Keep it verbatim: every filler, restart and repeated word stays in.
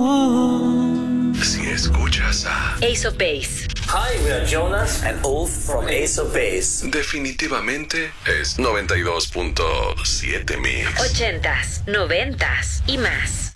Si escuchas a Ace of Base. Hi, we are Jonas and Ulf from Ace of Base. definitivamente es noventa y dos punto siete Mix. Ochentas, noventas y más.